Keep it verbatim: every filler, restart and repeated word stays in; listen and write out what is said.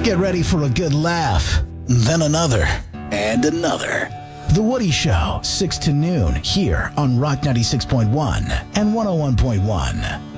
Get ready for a good laugh, then another, and another. The Woody Show, six to noon, here on Rock ninety-six point one and one oh one point one.